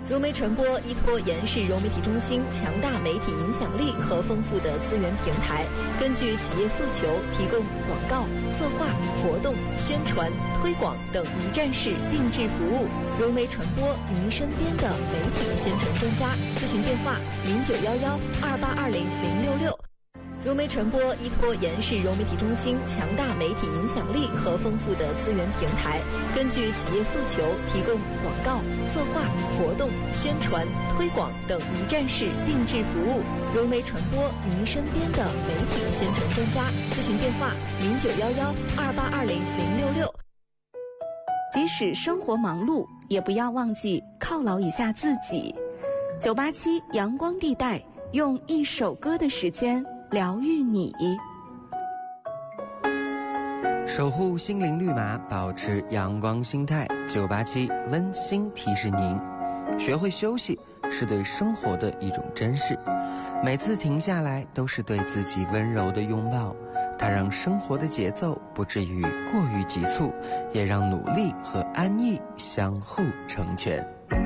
融媒传播依托延世融媒体中心强大媒体影响力和丰富的资源平台，根据企业诉求提供广告、策划、活动、宣传、推广等一站式定制服务。融媒传播，您身边的媒体宣传专家。咨询电话：091128200666。融媒传播依托延世融媒体中心强大媒体影响力和丰富的资源平台，根据企业诉求提供广告、策划、活动、宣传、推广等一站式定制服务。融媒传播，您身边的媒体宣传专家。咨询电话：091128200666。 即使生活忙碌，也不要忘记犒劳一下自己。987阳光地带，用一首歌的时间疗愈你， 守护心灵绿码，保持阳光心态。987温馨提示您，学会休息是对生活的一种珍视，每次停下来都是对自己温柔的拥抱，它让生活的节奏不至于过于急促，也让努力和安逸相互成全。